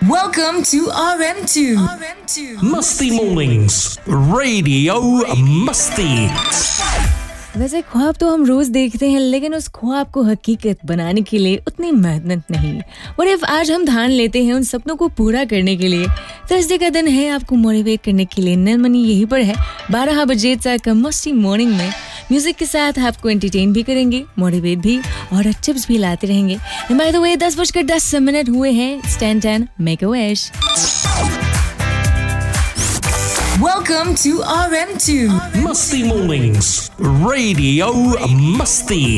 Welcome to RM2. मस्ती mornings radio मस्ती। वैसे ख्वाब तो हम रोज देखते हैं, लेकिन उस ख्वाब को हकीकत बनाने के लिए उतनी मेहनत नहीं। और इफ आज हम ठान लेते हैं उन सपनों को पूरा करने के लिए, थर्सडे का दिन है आपको मोटिवेट करने के लिए। नीलमणि यहीं पर है 12 बजे तक मस्ती मॉर्निंग में। म्यूजिक के साथ आपको एंटरटेन भी करेंगे, मोटिवेट भी और टिप्स भी लाते रहेंगे। एंड बाय द वे 10:10 हुए हैं। Stand 10 make a wish. Welcome to RM2. मस्ती मॉर्निंग्स रेडियो मस्ती।